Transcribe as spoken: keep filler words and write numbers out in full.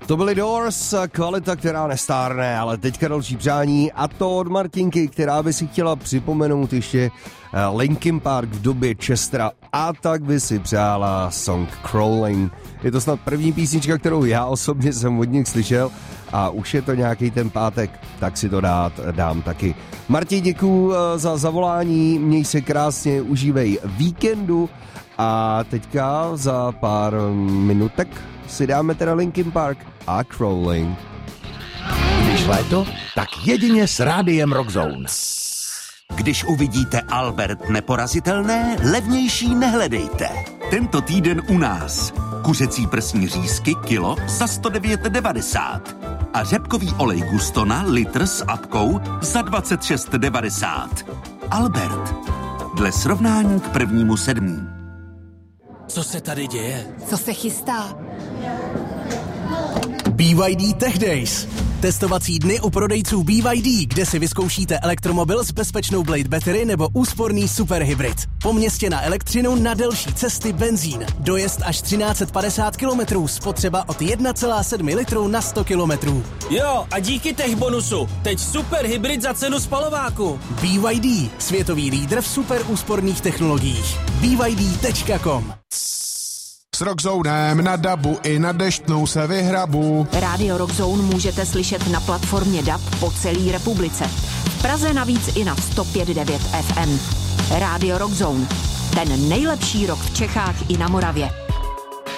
To byly Doors, kvalita, která nestárne, ale teďka další přání, a to od Martinky, která by si chtěla připomenout ještě Linkin Park v době Chestera, a tak by si přála song Crawling. Je to snad první písnička, kterou já osobně jsem od nich slyšel, a už je to nějaký ten pátek, tak si to dát dám taky. Marti, děkuju za zavolání, měj se krásně, užívej víkendu, a teďka za pár minutek si dáme teda Linkin Park a Crawling. Když léto, tak jedině s rádiem Rockzone. Když uvidíte Albert neporazitelné, levnější nehledejte. Tento týden u nás. Kuřecí prsní řízky kilo za sto devět devadesát. A řepkový olej Gustona litr s apkou za dvacet šest devadesát. Albert. Dle srovnání k prvnímu sedmý. Co se tady děje? Co se chystá? B Y D Tech Days. Testovací dny u prodejců B Y D, kde si vyzkoušíte elektromobil s bezpečnou Blade Battery nebo úsporný superhybrid. Po městě na elektřinu, na delší cesty benzín. Dojezd až třináct set padesát kilometrů, spotřeba od jedna celá sedm litru na sto kilometrů. Jo, a díky tech bonusu. Teď superhybrid za cenu spalováku. B Y D, světový lídr v super úsporných technologiích. B Y D tečka com. S Rockzonem na dabu i na deštnou se vyhrabu. Rádio Rockzone můžete slyšet na platformě D A B po celé republice. V Praze navíc i na sto pět devět F M. Rádio Rockzone. Ten nejlepší rock v Čechách i na Moravě.